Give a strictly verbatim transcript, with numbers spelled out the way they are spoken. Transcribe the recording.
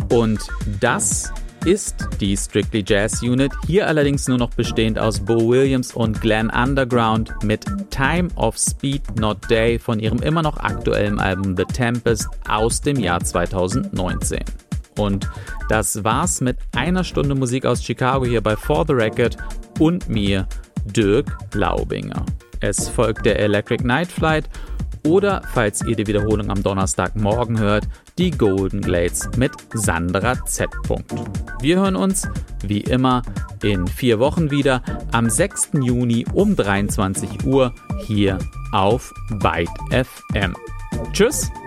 Und das ist die Strictly Jazz Unit, hier allerdings nur noch bestehend aus Bo Williams und Glenn Underground mit Time of Speed Not Day von ihrem immer noch aktuellen Album The Tempest aus dem Jahr zweitausendneunzehn. Und das war's mit einer Stunde Musik aus Chicago hier bei For the Record und mir, Dirk Laubinger. Es folgt der Electric Night Flight oder, falls ihr die Wiederholung am Donnerstagmorgen hört, die Golden Glades mit Sandra Z. Wir hören uns, wie immer, in vier Wochen wieder am sechsten Juni um dreiundzwanzig Uhr hier auf Byte F M. Tschüss!